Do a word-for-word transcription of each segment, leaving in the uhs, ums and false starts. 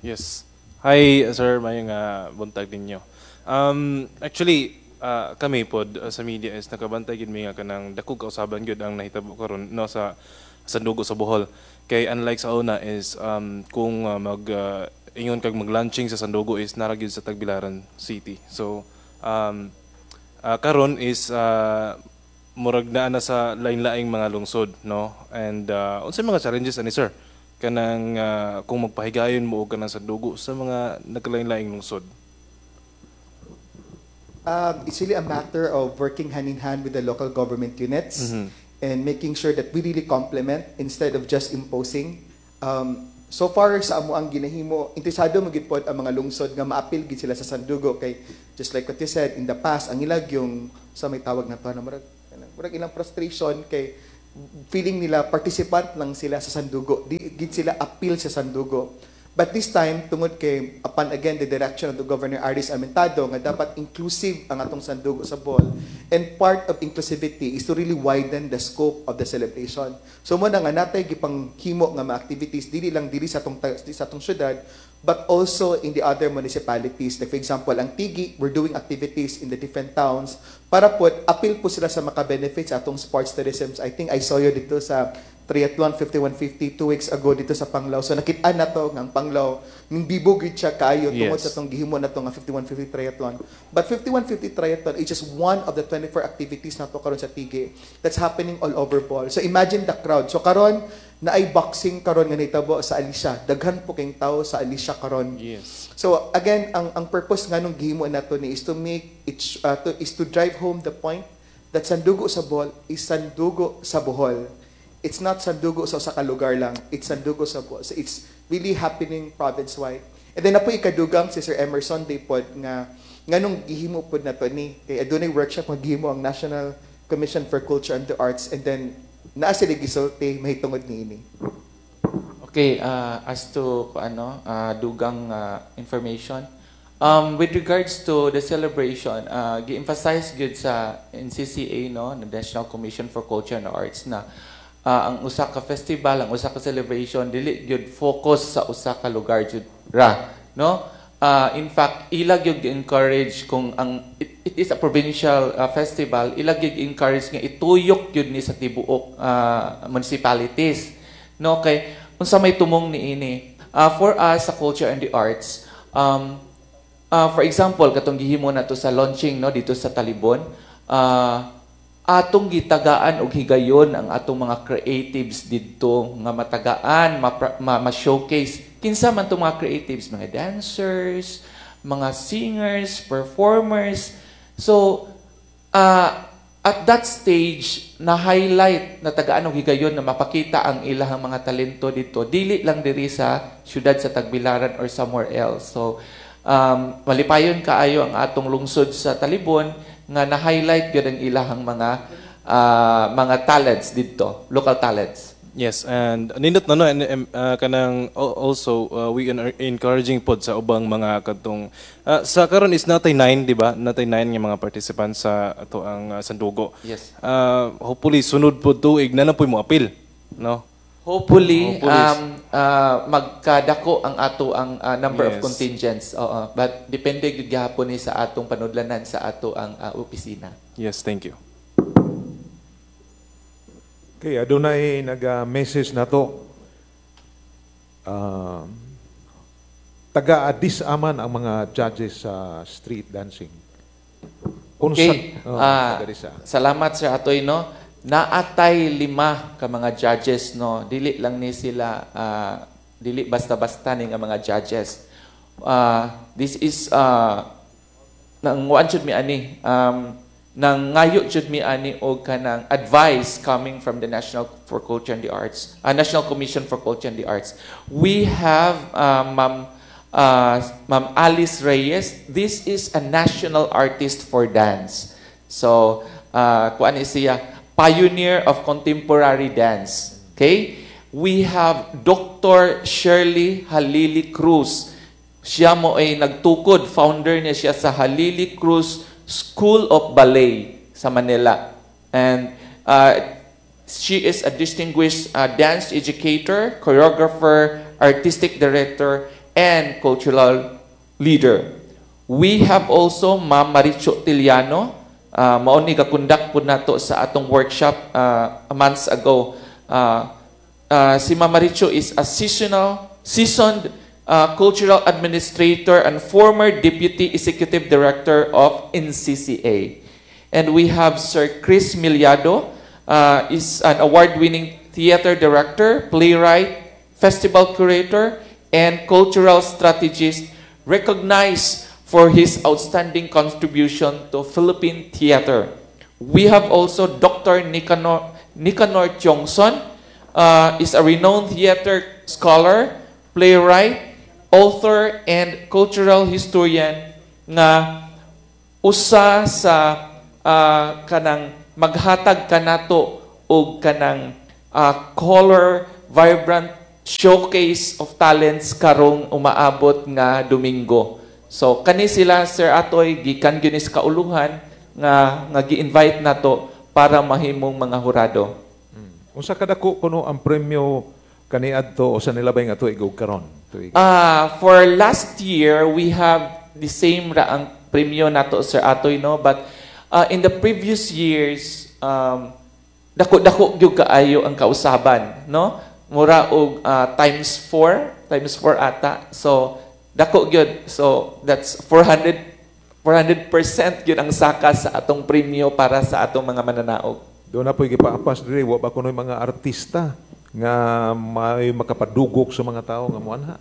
Yes. Hi, sir. May nga buntag ninyo. Um, actually, ah, kami pod ah, sa media is nakabantay gid mi nga kanang dakog kausaban gyud ang nahitabo karon no sa Sandugo sa Bohol. Kay unlike sa una is um, kung ah, mag ah, ingon kag mag-launching sa Sandugo is nara gyud sa Tagbilaran City. So um, ah, karon is ah, murag naa na sa lain-laing mga lungsod no. And uh, unsay mga challenges ani sir? Kanang ah, kung magpahigayon mo og kanang Sandugo sa mga nagkalain-laing lungsod. Um, it's really a matter of working hand in hand with the local government units and making sure that we really complement instead of just imposing. Um, so far sa amo ang ginahimo, interesado mo gid pod ang mga lungsod nga maapil gid sila sa Sandugo kay just like what you said in the past, ang ilag yung sa may tawag na to na murag murag ilang frustration kay feeling nila participant lang sila sa Sandugo, di gid sila appeal sa Sandugo. But this time, tungod kay, upon again, the direction of the Governor Aris Amentado, nga dapat inclusive ang atong Sandugo sa Bohol. And part of inclusivity is to really widen the scope of the celebration. So mo na nga natay gipang himo nga mga activities, dili lang dili sa atong, sa atong syudad, but also in the other municipalities. Like for example, ang Tigi, we're doing activities in the different towns para po, appeal po sila sa maka-benefits atong sports tourism. I think I saw you dito sa Triathlon fifty-one fifty two weeks ago dito sa Panglao. So nakita na to ng Panglao, ning bibugid siya kayo tungod Yes. sa tong gihimo na to nga fifty-one fifty Triathlon. But fifty-one fifty Triathlon is just one of the twenty-four activities na to karon sa Tige that's happening all over Bohol. So imagine the crowd. So karon na ay boxing karon nga nitabo sa Alicia. Daghan po kayong tao sa Alicia karon. Yes. So again, ang ang purpose nga nung gihimo na to ni is to make it uh, to, is to drive home the point that Sandugo sa Bohol is Sandugo sa Bohol. It's not Sandugo sa usa ka lugar lang. It's Sandugo sa Bohol. So it's really happening province-wide. And then na po ikadugang si Sir Emerson Day pod nga nganong gihimo pod na to ni kay adunay workshop nga gihimo ang National Commission for Culture and the Arts and then naa sila gisulti mahitungod niini. Okay, uh, as to ano, uh, dugang uh, information. Um, with regards to the celebration, uh, gi-emphasize gyud sa N C C A no, the National Commission for Culture and Arts na uh, ang usa ka festival, ang usa ka celebration dili gyud focus sa usa ka lugar jud ra, no? Uh, in fact, ilag gyud encourage kung ang it, it is a provincial uh, festival, ilag gyud encourage nga ituyok gyud ni sa tibuok uh, municipalities. No, kay unsa may tumong niini. Uh, for us sa culture and the arts, um, uh, for example, katong gihimo na to sa launching no dito sa Talibon, uh, atong gitagaan og higayon ang atong mga creatives didto nga matagaan, ma-showcase kinsa man tong mga creatives, mga dancers, mga singers, performers. So, uh, at that stage, na-highlight na tagaan og higayon na mapakita ang ilahang mga talento dito. Dili lang diri sa syudad sa Tagbilaran or somewhere else. So, um, malipayon kaayo ang atong lungsod sa Talibon nga na-highlight gyud ang ilahang mga uh, mga talents dito, local talents. Yes, and nindot na no and um, uh, kanang al- also uh, we are encouraging pod sa ubang mga katong uh, sa karon is natay nine, di ba? Natay nine nga mga participants sa ato ang uh, Sandugo. Yes. Uh, hopefully sunod pod tuig na na poy mo apil, no? Hopefully, Hopefully. um, uh, magkadako ang ato ang uh, number of Yes. contingents. Oo, but depende gyud gihapon ni sa atong panudlanan sa ato ang uh, opisina. Yes, thank you. Okay, adunay nag-message na to. Um, taga-Addis Aman ang mga judges sa street dancing. Okay. oh, Ah, taga-Addis ah. salamat Sir Atoy no. Naatay lima ka mga judges no. Dili lang ni sila ah, dili basta-basta ni nga mga judges. Ah, this is uh, nang one should mi ani um, nang ngayo jud mi ani og kanang advice coming from the National for Culture and the Arts, uh, National Commission for Culture and the Arts. We have uh, Ma'am uh, Ma'am Alice Reyes. This is a national artist for dance. So, uh, kuan ni siya, pioneer of contemporary dance. Okay? We have Doctor Shirley Halili Cruz. Siya mo ay nagtukod, founder niya siya sa Halili Cruz School of Ballet sa Manila. And uh, she is a distinguished uh, dance educator, choreographer, artistic director, and cultural leader. We have also Ma'am Maricho Tiliano. Uh, mao ni kakundak po nato sa atong workshop uh, months ago. Uh, uh, si Ma'am Maricho is a seasonal, seasoned uh, cultural administrator and former deputy executive director of N C C A. And we have Sir Chris Miliado, uh, is an award-winning theater director, playwright, festival curator, and cultural strategist, recognized for his outstanding contribution to Philippine theater. We have also Doctor Nicanor, Nicanor Tiongson, uh, is a renowned theater scholar, playwright, author, and cultural historian nga usa sa uh, kanang maghatag kanato og kanang uh, color, vibrant showcase of talents karong umaabot nga Domingo. So kani sila Sir Atoy gikan gyud sa kauluhan nga nga gi-invite nato para mahimong mga hurado. Hmm. Unsa kadako kuno ang premyo kaniadto o sa nilabay nga tuig ug karon? Tuig. Ah, for last year we have the same ra ang premyo nato Sir Atoy, no, but uh, in the previous years um dako-dako gyud kaayo ang kausaban, no? Mura og uh, times four, times four ata. So dako gyud. So that's four hundred percent gyud ang saka sa atong premyo para sa atong mga mananaog. Doon na po'y gipaapas diri wa ba kuno'y mga artista nga may makapadugok sa mga tao nga moanha?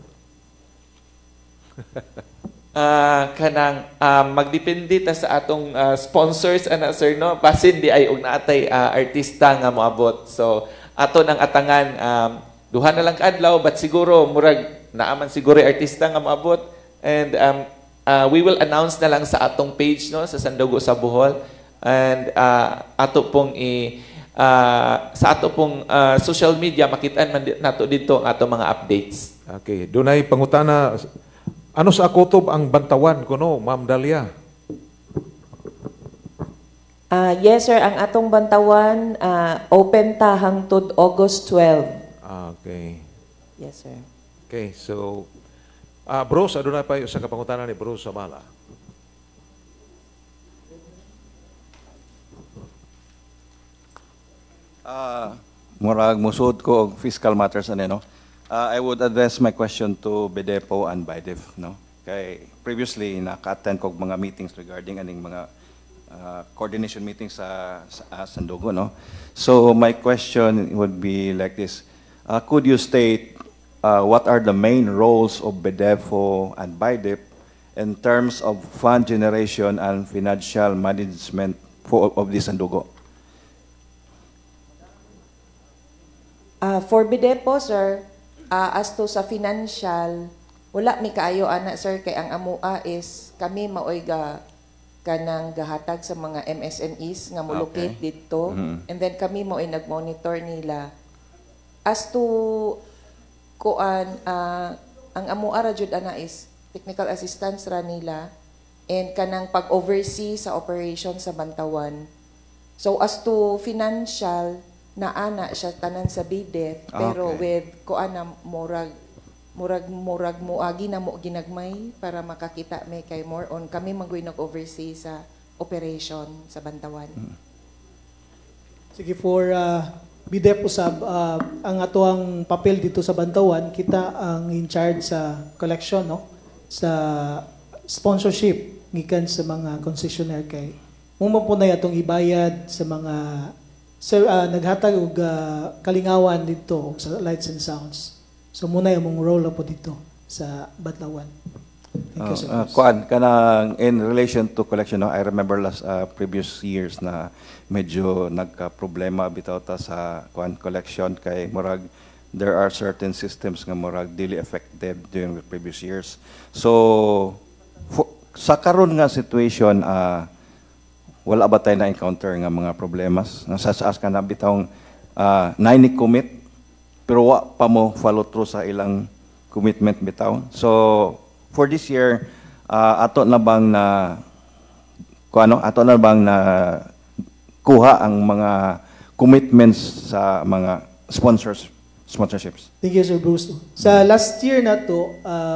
Ah, kanang uh, magdepende ta sa atong uh, sponsors ana sir, no, basin di ay og naatay uh, artista nga moabot. So ato nang atangan um, duha na lang kaadlaw, but siguro murag naaman siguro artista nga moabot, and um, uh, we will announce na lang sa atong page, no, sa Sandugo sa Bohol, and uh, ato pong i uh, sa ato pong uh, social media makitaan man nato dito ang ato mga updates. Okay, doon ay pangutana. Ano sa kutob ang bantawan kuno, Ma'am Dalia? Uh, yes, sir. Ang atong bantawan, uh, open ta hangtod August twelve. Ah, okay. Yes, sir. Okay, so ah Bruce, aduna pa sa kapangutanan ni Bruce Samala. Uh, murag musud ko og fiscal matters ani, no. Uh, I would address my question to BEDEPO and BIDEF, no. Kay previously naka-attend ko og mga meetings regarding aning mga uh, coordination meetings sa, sa uh, Sandugo, no. So my question would be like this: uh, could you state uh, what are the main roles of BEDEPO and BIDEF in terms of fund generation and financial management for of this Sandugo? Uh, for BEDEPO, sir, uh, as to sa financial, wala mi kaayo ana, sir, kay ang amua is kami maoy ga kanang gahatag sa mga M S M Es nga molocate Okay. dito, Mhm. and then kami maoy nagmonitor nila. As to kuan, uh, ang amua ra jud ana is technical assistance ra nila and kanang pag-oversee sa operation sa Bantawan. So as to financial, naana siya tanan sa BIDEF, pero Okay. with kuan na murag murag murag muagi na mo ginagmay para makakita may kay more on kami maggoy nag-oversee sa operation sa Bantawan. Sige, for uh, BIDEP usab, uh, ang ato ang papel dito sa Bantawan, kita ang in charge sa collection, no? Sa sponsorship gikan sa mga concessionaire kay mo po na atong ibayad sa mga sir, uh, naghatag og uh, kalingawan dito sa lights and sounds. So muna yung role po dito sa Bantawan. Thank you, sir. Uh, uh, kuan kanang in relation to collection, no, I remember last uh, previous years na medyo nagka-problema bitaw ta sa kuan collection kay murag there are certain systems nga murag dili effective during the previous years. So for, sa karon nga situation, uh, wala ba tayo na-encounter nga mga problemas? Nasasaas ka na bitawng uh, nine-commit pero wa pa mo follow through sa ilang commitment bitaw. So for this year, uh, ato na bang na kuano ato na bang na kuha ang mga commitments sa mga sponsors sponsorships? Thank you, Sir Bruce. Sa last year na to, uh,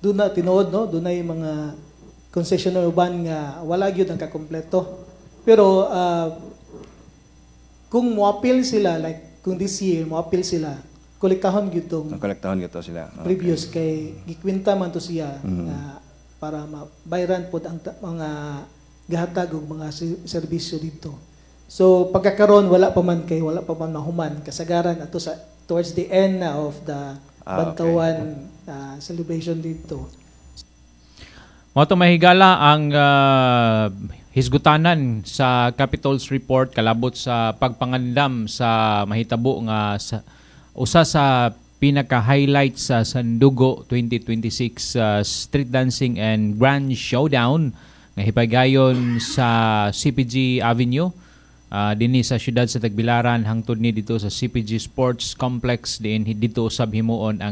doon na tinuod no, doon na yung mga concessionaire uban nga wala gyud ang kakompleto. Pero uh, kung mo-appeal sila like kung this year mo-appeal sila, kolektahon gyud tong Kolektahon gito sila. Okay. previous kay gikwenta man to siya Mhm. nga para mabayran pod ang ta- mga gahatag og mga si- serbisyo dito. So pagkakaron wala pa man kay wala pa man mahuman kasagaran ato sa towards the end na of the Ah, Bantawan uh, celebration dito. Mao to mahigala ang ah, hisgutanan sa Capitol's report kalabot sa pagpangandam sa mahitabo nga sa usa sa pinaka-highlight sa Sandugo twenty twenty-six uh, Street Dancing and Grand Showdown nga hipagayon sa C P G Avenue uh, dinhi sa siyudad sa Tagbilaran hangtod ni dito sa C P G Sports Complex diin dito usab himuon ang